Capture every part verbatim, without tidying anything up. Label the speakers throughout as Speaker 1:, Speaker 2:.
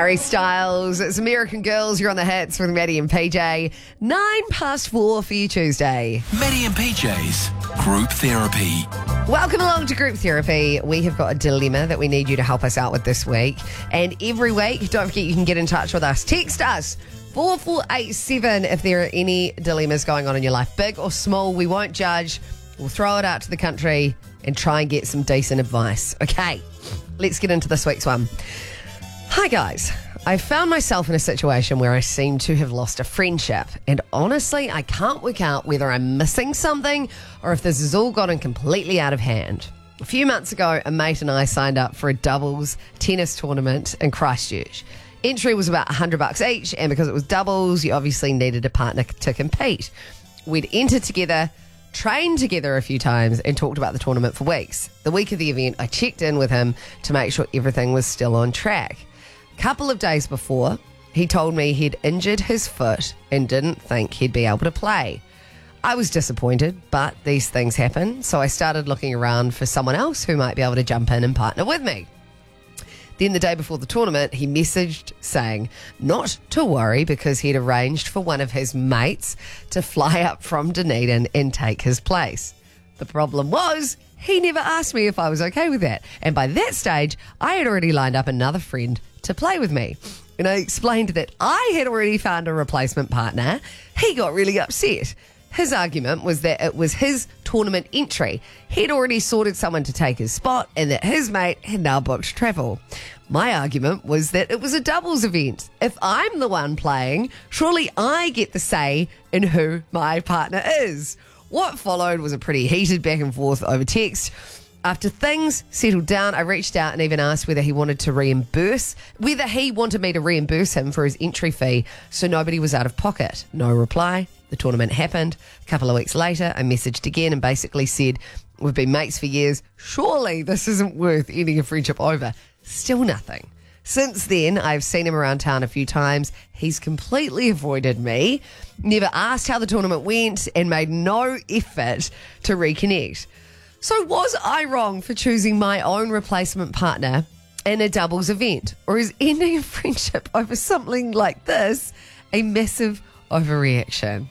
Speaker 1: Harry Styles, it's American Girls. You're on the hits with Maddie and P J. Nine past four for you Tuesday.
Speaker 2: Maddie and P J's Group Therapy.
Speaker 1: Welcome along to Group Therapy. We have got a dilemma that we need you to help us out with this week. And every week, don't forget you can get in touch with us. Text us, four four eight seven, if there are any dilemmas going on in your life. Big or small, we won't judge. We'll throw it out to the country and try and get some decent advice. Okay, let's get into this week's one. Hi guys, I found myself in a situation where I seem to have lost a friendship, and honestly I can't work out whether I'm missing something or if this has all gotten completely out of hand. A few months ago, a mate and I signed up for a doubles tennis tournament in Christchurch. Entry was about one hundred bucks each, and because it was doubles, you obviously needed a partner to compete. We'd entered together, trained together a few times, and talked about the tournament for weeks. The week of the event, I checked in with him to make sure everything was still on track. Couple of days before, he told me he'd injured his foot and didn't think he'd be able to play. I was disappointed, but these things happen, so I started looking around for someone else who might be able to jump in and partner with me. Then the day before the tournament, he messaged saying not to worry because he'd arranged for one of his mates to fly up from Dunedin and take his place. The problem was, he never asked me if I was okay with that. And by that stage, I had already lined up another friend to play with me. And I explained that I had already found a replacement partner. He got really upset. His argument was that it was his tournament entry. He'd already sorted someone to take his spot and that his mate had now booked travel. My argument was that it was a doubles event. If I'm the one playing, surely I get the say in who my partner is. What followed was a pretty heated back and forth over text. After things settled down, I reached out and even asked whether he wanted to reimburse, whether he wanted me to reimburse him for his entry fee so nobody was out of pocket. No reply. The tournament happened. A couple of weeks later, I messaged again and basically said, we've been mates for years. Surely this isn't worth ending a friendship over. Still nothing. Since then, I've seen him around town a few times. He's completely avoided me, never asked how the tournament went, and made no effort to reconnect. So was I wrong for choosing my own replacement partner in a doubles event? Or is ending a friendship over something like this a massive overreaction?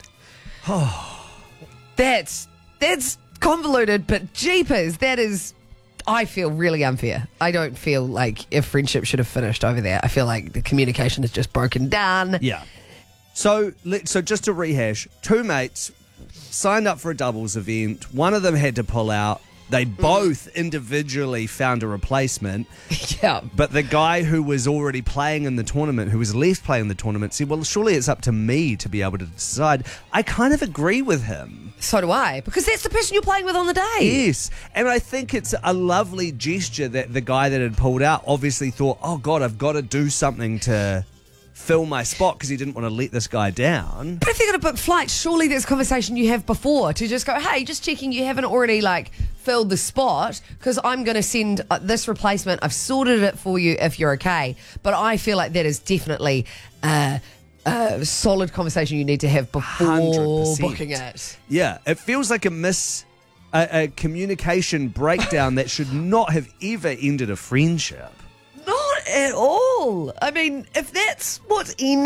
Speaker 1: that's that's convoluted, but jeepers, that is, I feel really unfair. I don't feel like a friendship should have finished over there. I feel like the communication has just broken down.
Speaker 3: Yeah. So, let- so just to rehash, two mates signed up for a doubles event. One of them had to pull out. They both individually found a replacement.
Speaker 1: Yeah.
Speaker 3: But the guy who was already playing in the tournament, who was left playing the tournament, said, well, surely it's up to me to be able to decide. I kind of agree with him.
Speaker 1: So do I, because that's the person you're playing with on the day.
Speaker 3: Yes. And I think it's a lovely gesture that the guy that had pulled out obviously thought, oh, God, I've got to do something to fill my spot because he didn't want to let this guy down.
Speaker 1: But if they're going to book flights, surely there's a conversation you have before to just go, hey, just checking you haven't already, like, filled the spot because I'm going to send uh, this replacement. I've sorted it for you if you're okay. But I feel like that is definitely uh, a solid conversation you need to have before
Speaker 3: one hundred percent
Speaker 1: booking it.
Speaker 3: Yeah, it feels like a miss, a, a communication breakdown that should not have ever ended a friendship.
Speaker 1: Not at all. I mean, if that's what's in